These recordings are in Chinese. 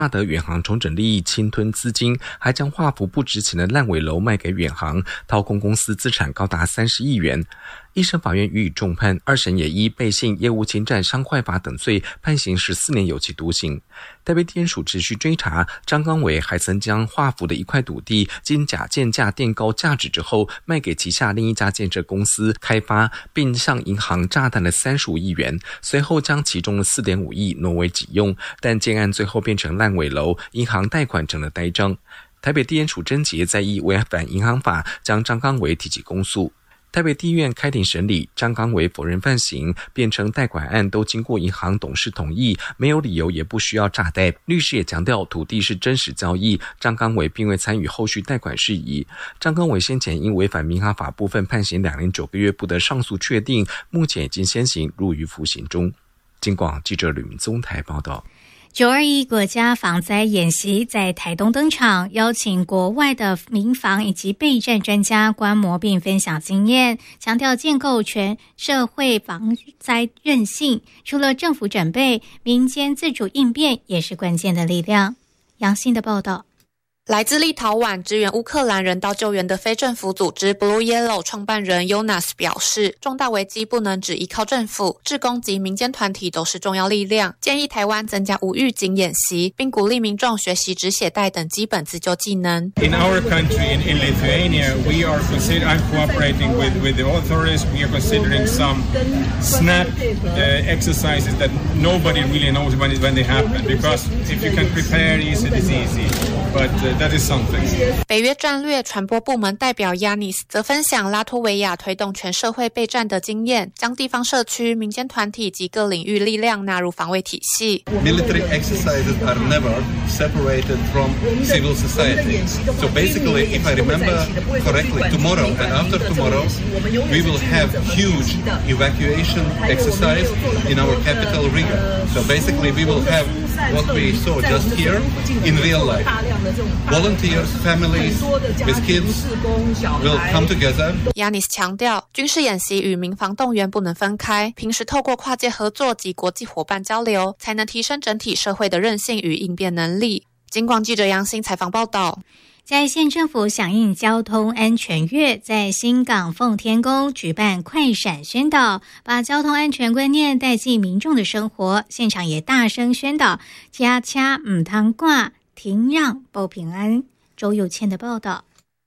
纳德远航重整利益侵吞资金，还将华府不值钱的烂尾楼卖给远航，掏空公司资产高达30亿元。一审法院予以重判，二审也依背信、业务侵占、伤坏法等罪判刑14年有期徒刑。台北地检署持续追查，张刚伟还曾将华府的一块土地经假建价垫高价值之后，卖给旗下另一家建设公司开发，并向银行诈贷了35亿元，随后将其中的4.5亿挪为己用，但建案最后变成烂尾楼，银行贷款成了呆账。台北地检署侦结再依违反银行法，将张刚伟提起公诉。台北地院开庭审理，张刚伟否认犯行，辩称贷款案都经过银行董事同意，没有理由也不需要诈贷。律师也强调土地是真实交易，张刚伟并未参与后续贷款事宜。张刚伟先前因违反民航法部分判刑2年9个月不得上诉确定，目前已经先行入狱服刑中。警广记者吕明宗台报道。 921国家防灾演习在台东登场，邀请国外的民防以及备战专家观摩并分享经验，强调建构全社会防灾韧性。除了政府准备，民间自主应变也是关键的力量。杨信的报道。 来自立陶宛支援乌克兰人道救援的非政府组织 Blue Yellow 创办人 Jonas 表示，重大危机不能只依靠政府，志工及民间团体都是重要力量，建议台湾增加无预警演习，并鼓励民众学习止血带等基本自救技能。 In our country, in Lithuania, we are I'm cooperating with the authorities. We are considering some snap exercises that nobody really knows when they happen, because if you can prepare easy, it's easy. But that is something. 北约战略传播部门代表 Yanis 则分享拉脱维亚推动全社会备战的经验，将地方社区、民间团体及各领域力量纳入防卫体系。 Military exercises are never separated from civil society. So basically, if I remember correctly, tomorrow and after tomorrow, we will have huge evacuation exercise in our capital Riga. So basically, we will have what we saw just here in real life. Volunteers, families with kids will come together. Yanis 强调，军事演习与民防动员不能分开，平时透过跨界合作及国际伙伴交流，才能提升整体社会的韧性与应变能力。警广记者杨欣采访报道。 嘉义县政府响应交通安全月，在新港奉天宫举办快闪宣导，把交通安全观念带进民众的生活。现场也大声宣导：掐掐唔通挂，停让保平安。周有倩的报道。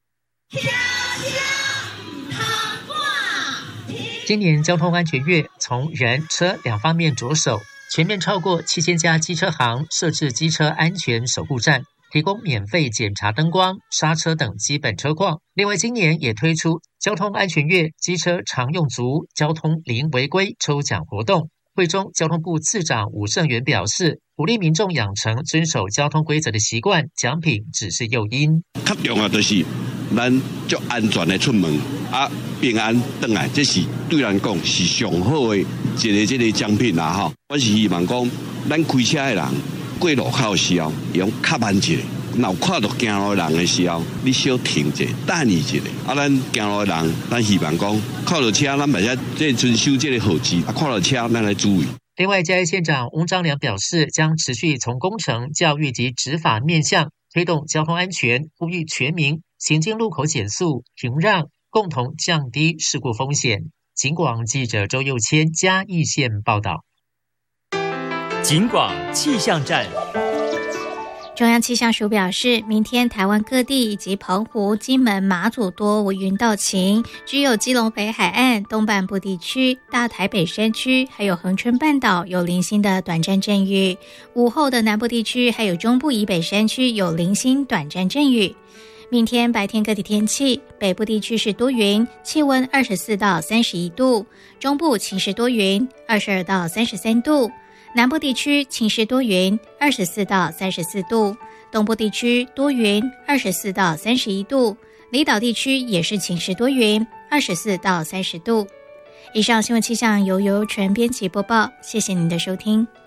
今年交通安全月从人车两方面着手，全面超过7000家机车行设置机车安全守护站，提供免费检查灯光、刹车等基本车况。另外，今年也推出交通安全月机车常用足交通零违规抽奖活动。会中交通部次长吴胜元表示，鼓励民众养成遵守交通规则的习惯，奖品只是诱因。 较重要就是咱足安全的出门平安回来，这是对咱讲是上好的一个奖品啦吼。我是希望讲，咱开车的人过路口的时候，用较慢一下。若有看到行路的人的时候，你小停一下，等伊一下。咱行路的人，咱希望讲看到车，咱袂使遵守这个号志；看到车，咱来注意。 另外，嘉义县长翁章良表示，将持续从工程、教育及执法面向推动交通安全，呼吁全民行经路口减速、停让，共同降低事故风险。警广记者周佑谦嘉义县报道。 警广气象站。 中央气象署表示，明天台湾各地以及澎湖、金门、马祖多为云到晴，只有基隆北海岸、东半部地区、大台北山区还有恒春半岛有零星的短暂阵雨。午后的南部地区还有中部以北山区有零星短暂阵雨。明天白天各地天气，北部地区是多云，气温24到31度，中部晴时多云，22到33度。南部地区晴时多云，24到34度，东部地区多云，24到31度，离岛地区也是晴时多云，24到30度。以上新闻气象由陈编辑播报，谢谢您的收听。